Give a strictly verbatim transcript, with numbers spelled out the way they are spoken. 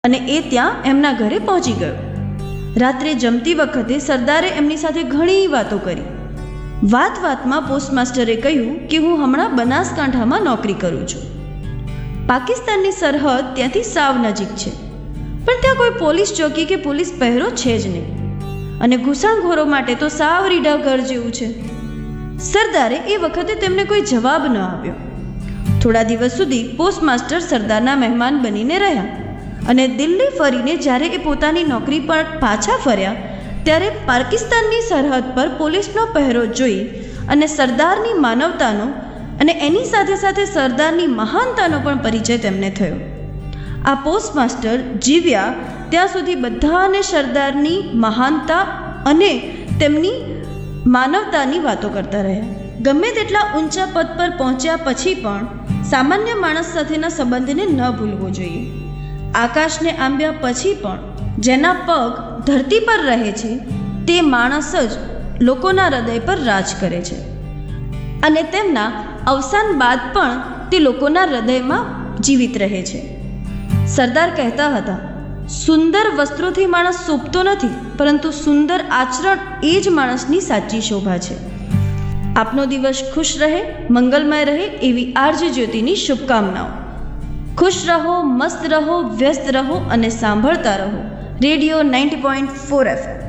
અને એ ત્યાં એમના ઘરે પહોંચી ગયો. રાત્રે જમતી વખતે સરદારે એમની સાથે ઘણી વાતો કરી. વાત વાતમાં પોસ્ટમાસ્ટરે કહ્યું કે હું હમણાં બનાસકાંઠામાં નોકરી કરું છું. પાકિસ્તાનની સરહદ ત્યાંથી સાવ નજીક છે, પણ ત્યાં કોઈ પોલીસ ચોકી કે પોલીસ પહેરો છે જ નહીં, અને ઘૂસણખોરો માટે તો સાવ રીઢા ઘર જેવું છે. સરદારે એ વખતે તેમને કોઈ જવાબ ન આપ્યો. થોડા દિવસ સુધી પોસ્ટમાસ્ટર સરદારના મહેમાન બનીને રહ્યા, અને દિલ્હી ફરીને જ્યારે એ પોતાની નોકરી પર પાછા ફર્યા ત્યારે પાકિસ્તાનની સરહદ પર પોલીસનો પહેરો જોઈ અને સરદારની માનવતાનો અને એની સાથે સાથે સરદારની મહાનતાનો પણ પરિચય તેમને થયો. આ પોસ્ટમાસ્ટર જીવ્યા ત્યાં સુધી બધાને સરદારની મહાનતા અને તેમની માનવતાની વાતો કરતા રહ્યા. ગમે તેટલા ઊંચા પદ પર પહોંચ્યા પછી પણ સામાન્ય માણસ સાથેના સંબંધને ન ભૂલવો જોઈએ. આકાશને આંબ્યા પછી પણ જેના પગ ધરતી પર રહે છે તે માણસ જ લોકોના હૃદય પર રાજ કરે છે, અને તેમના અવસાન બાદ પણ તે લોકોના હૃદયમાં જીવિત રહે છે. સરદાર કહેતા હતા, સુંદર વસ્ત્રોથી માણસ શોભતો નથી, પરંતુ સુંદર આચરણ એ જ માણસની સાચી શોભા છે. આપનો દિવસ ખુશ રહે, મંગલમય રહે એવી આરજે જ્યોતિની શુભકામનાઓ. ખુશ રહો, મસ્ત રહો, વ્યસ્ત રહો અને સાંભળતા રહો radio ninety point four F M.